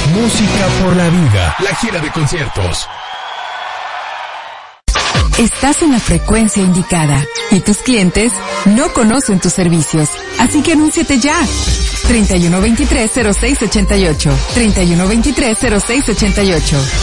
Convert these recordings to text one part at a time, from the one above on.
Música por la vida, la gira de conciertos. Estás en la frecuencia indicada y tus clientes no conocen tus servicios, así que anúnciate ya. 3123-0688. 3123-0688.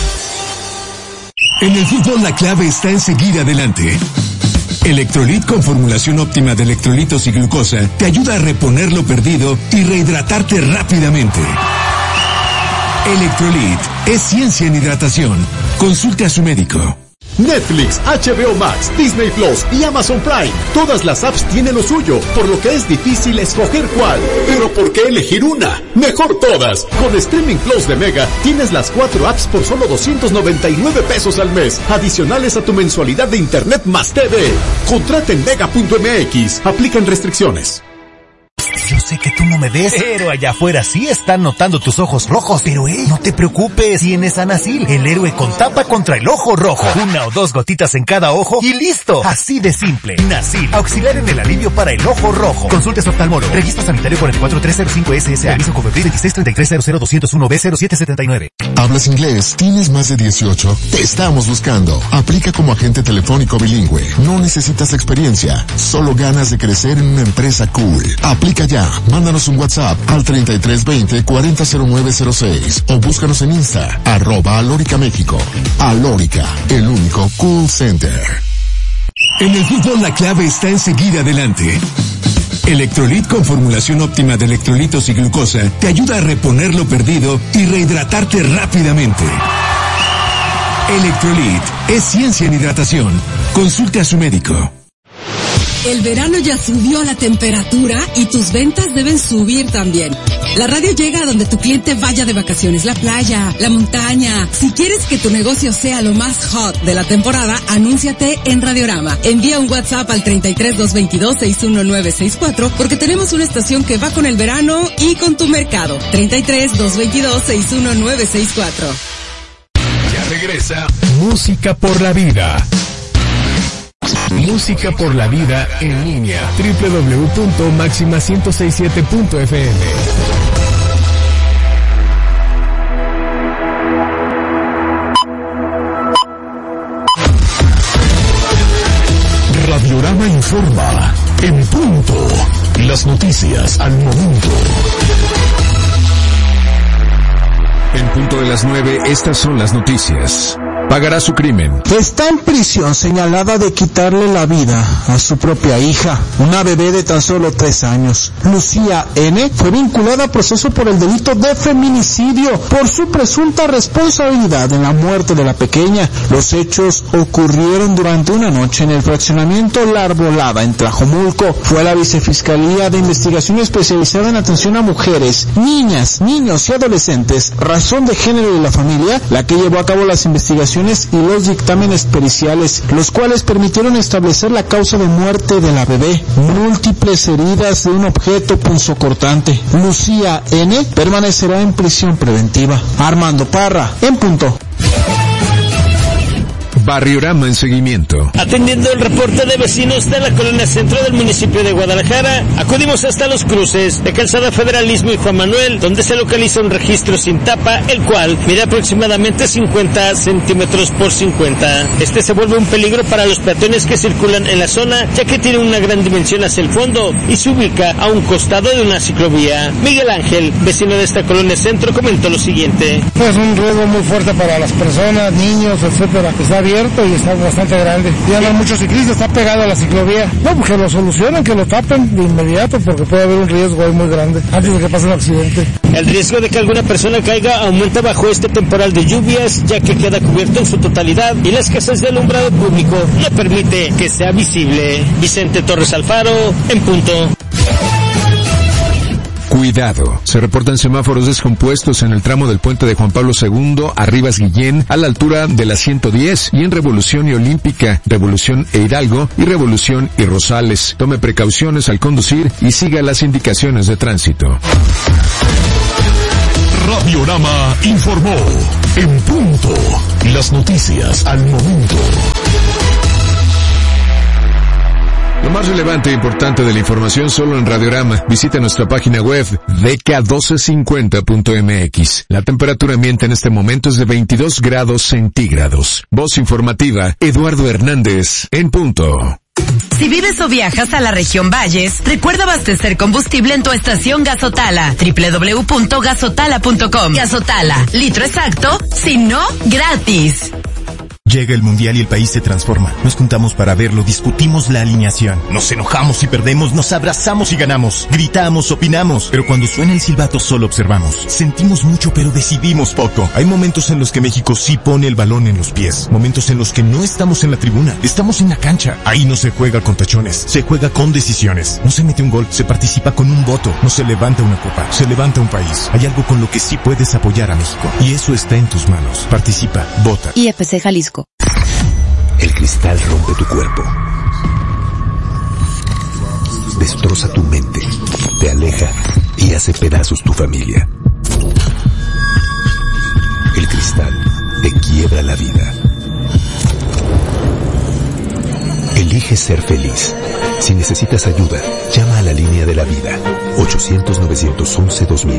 En el fútbol la clave está en seguir adelante. Electrolit con formulación óptima de electrolitos y glucosa te ayuda a reponer lo perdido y rehidratarte rápidamente. Electrolit es ciencia en hidratación. Consulte a su médico. Netflix, HBO Max, Disney Plus y Amazon Prime. Todas las apps tienen lo suyo, por lo que es difícil escoger cuál. Pero ¿por qué elegir una? Mejor todas. Con Streaming Plus de Mega tienes las 4 apps por solo 299 pesos al mes, adicionales a tu mensualidad de internet más TV. Contrata en mega.mx. Aplican restricciones. Yo sé que tú no me ves, pero allá afuera sí están notando tus ojos rojos. Pero no te preocupes, tienes Anacil, el héroe con tapa contra el ojo rojo. 1 o 2 gotitas en cada ojo y listo. Así de simple. Nacil, auxiliar en el alivio para el ojo rojo. Consulte a su oftalmólogo. Registro sanitario 44305 SSA. Aviso Coferril 263300200779. ¿Hablas inglés? ¿Tienes más de 18? Te estamos buscando. Aplica como agente telefónico bilingüe. No necesitas experiencia, solo ganas de crecer en una empresa cool. Aplica ya. Mándanos un WhatsApp al 3320-400906 o búscanos en Insta, @Alórica México. Alórica, el único cool center. En el fútbol la clave está en seguir adelante. Electrolit con formulación óptima de electrolitos y glucosa te ayuda a reponer lo perdido y rehidratarte rápidamente. Electrolit es ciencia en hidratación. Consulte a su médico. El verano ya subió la temperatura y tus ventas deben subir también. La radio llega a donde tu cliente vaya de vacaciones, la playa, la montaña. Si quieres que tu negocio sea lo más hot de la temporada, anúnciate en Radiorama. Envía un WhatsApp al 33-222-61964 porque tenemos una estación que va con el verano y con tu mercado. 33-222-61964. Ya regresa Música por la Vida. Música por la vida en línea. www.maxima1067.fm. Radiorama informa. En punto. Las noticias al momento. En punto de las 9, estas son las noticias. Pagará su crimen. Está en prisión señalada de quitarle la vida a su propia hija, una bebé de tan solo 3 años. Lucía N. fue vinculada a proceso por el delito de feminicidio por su presunta responsabilidad en la muerte de la pequeña. Los hechos ocurrieron durante una noche en el fraccionamiento La Arbolada en Tlajomulco. Fue la Vicefiscalía de Investigación Especializada en Atención a Mujeres, Niñas, Niños y Adolescentes, Razón de Género y la Familia la que llevó a cabo las investigaciones y los dictámenes periciales, los cuales permitieron establecer la causa de muerte de la bebé. Múltiples heridas de un objeto punzocortante. Lucía N. permanecerá en prisión preventiva. Armando Parra, en punto. Barriorama en seguimiento. Atendiendo el reporte de vecinos de la colonia centro del municipio de Guadalajara, acudimos hasta los cruces de Calzada Federalismo y Juan Manuel, donde se localiza un registro sin tapa, el cual mide aproximadamente 50 centímetros por 50. Este se vuelve un peligro para los peatones que circulan en la zona, ya que tiene una gran dimensión hacia el fondo y se ubica a un costado de una ciclovía. Miguel Ángel, vecino de esta colonia centro, comentó lo siguiente. Es un riesgo muy fuerte para las personas, niños, etcétera. Está bien y está bastante grande. Ya no hay muchos ciclistas, está pegado a la ciclovía. No, porque lo solucionen, que lo tapen de inmediato, porque puede haber un riesgo ahí muy grande antes de que pase un accidente. El riesgo de que alguna persona caiga aumenta bajo este temporal de lluvias, ya que queda cubierto en su totalidad y la escasez de alumbrado público no permite que sea visible. Vicente Torres Alfaro, en punto. Cuidado. Se reportan semáforos descompuestos en el tramo del puente de Juan Pablo II a Rivas Guillén, a la altura de la 110 y en Revolución y Olímpica, Revolución e Hidalgo y Revolución y Rosales. Tome precauciones al conducir y siga las indicaciones de tránsito. Radiorama informó. En punto. Las noticias al momento. Lo más relevante e importante de la información solo en Radiorama. Visita nuestra página web dk1250.mx. La temperatura ambiente en este momento es de 22 grados centígrados. Voz informativa, Eduardo Hernández, en punto. Si vives o viajas a la región Valles, recuerda abastecer combustible en tu estación Gasotala, www.gasotala.com. Gasotala, litro exacto, si no, gratis. Llega el Mundial y el país se transforma. Nos juntamos para verlo, discutimos la alineación. Nos enojamos y perdemos, nos abrazamos y ganamos. Gritamos, opinamos, pero cuando suena el silbato solo observamos. Sentimos mucho pero decidimos poco. Hay momentos en los que México sí pone el balón en los pies. Momentos en los que no estamos en la tribuna, estamos en la cancha. Ahí no se juega con tachones, se juega con decisiones. No se mete un gol, se participa con un voto. No se levanta una copa, se levanta un país. Hay algo con lo que sí puedes apoyar a México. Y eso está en tus manos. Participa, vota. IFC Jalisco. El cristal rompe tu cuerpo. Destroza tu mente, te aleja y hace pedazos tu familia. El cristal te quiebra la vida. Elige ser feliz. Si necesitas ayuda, llama a la línea de la vida. 800-911-2000.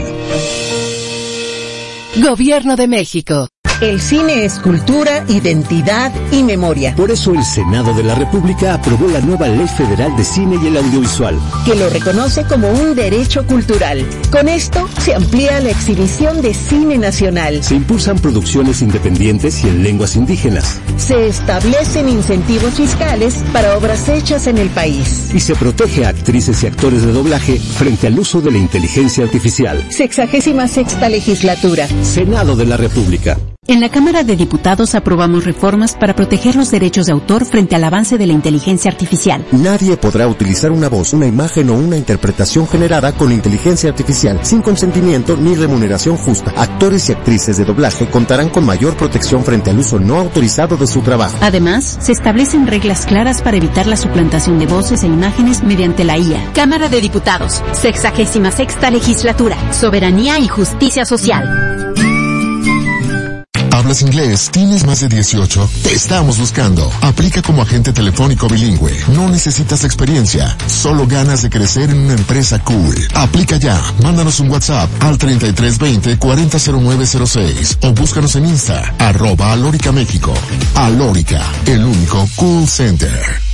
Gobierno de México. El cine es cultura, identidad y memoria. Por eso el Senado de la República aprobó la nueva Ley Federal de Cine y el Audiovisual, que lo reconoce como un derecho cultural. Con esto se amplía la exhibición de cine nacional. Se impulsan producciones independientes y en lenguas indígenas. Se establecen incentivos fiscales para obras hechas en el país. Y se protege a actrices y actores de doblaje frente al uso de la inteligencia artificial. 66ª legislatura. Senado de la República. En la Cámara de Diputados aprobamos reformas para proteger los derechos de autor frente al avance de la inteligencia artificial. Nadie podrá utilizar una voz, una imagen o una interpretación generada con inteligencia artificial sin consentimiento ni remuneración justa. Actores y actrices de doblaje contarán con mayor protección frente al uso no autorizado de su trabajo. Además, se establecen reglas claras para evitar la suplantación de voces e imágenes mediante la IA. Cámara de Diputados, 66ª legislatura, soberanía y justicia social. ¿Hablas inglés? ¿Tienes más de 18? Te estamos buscando. Aplica como agente telefónico bilingüe. No necesitas experiencia, solo ganas de crecer en una empresa cool. Aplica ya. Mándanos un WhatsApp al 3320-400906 o búscanos en Insta, @Alórica México. Alórica, el único cool center.